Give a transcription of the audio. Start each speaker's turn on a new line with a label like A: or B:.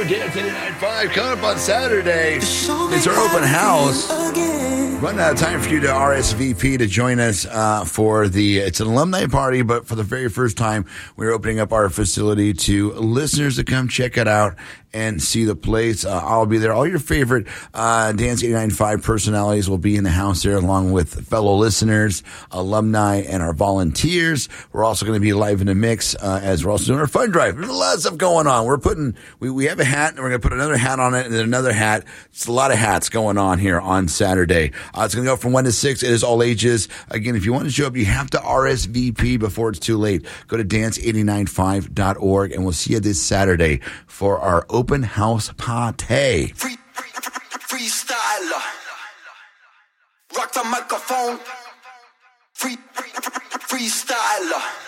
A: Dance 89.5 coming up on Saturday. It's our open house. Running out of time for you to RSVP to join us for it's an alumni party, but for the very first time, we're opening up our facility to listeners to come check it out and see the place. I'll be there. All your favorite Dance 89.5 personalities will be in the house there, along with fellow listeners, alumni, and our volunteers. We're also going to be live in the mix as we're also doing our fund drive. There's a lot of stuff going on. We have a hat, and we're going to put another hat on it, and then another hat. It's a lot of hats going on here on Saturday. It's going to go from 1 to 6. It is all ages. Again, if you want to show up, you have to RSVP before it's too late. Go to dance895.org, and we'll see you this Saturday for our open house party.
B: Freestyler. Rock the microphone. Freestyler.